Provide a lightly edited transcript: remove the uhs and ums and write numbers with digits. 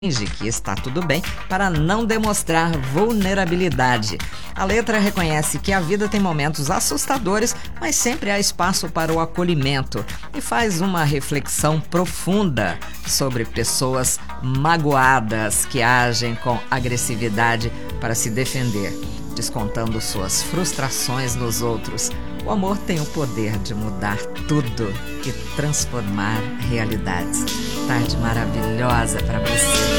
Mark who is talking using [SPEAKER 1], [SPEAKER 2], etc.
[SPEAKER 1] finge que está tudo bem para não demonstrar vulnerabilidade. A letra reconhece que a vida tem momentos assustadores, mas sempre há espaço para o acolhimento e faz uma reflexão profunda sobre pessoas magoadas que agem com agressividade para se defender, descontando suas frustrações nos outros. O amor tem o poder de mudar tudo e transformar realidades. Tarde maravilhosa para você.